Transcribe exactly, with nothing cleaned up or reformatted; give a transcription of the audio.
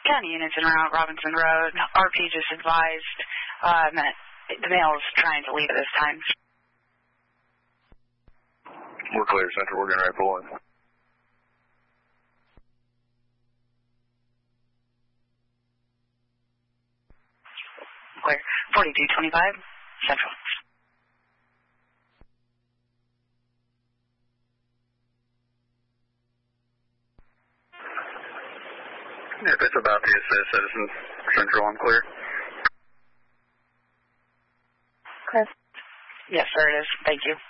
county units in around Robinson Road. R P just advised um, that the male is trying to leave at this time. We're clear, Central. We're getting ready to pull in. Clear. forty-two twenty-five, Central. If it's about to assist citizen, Central, I'm clear. Clear. Yes, sir, it is. Thank you.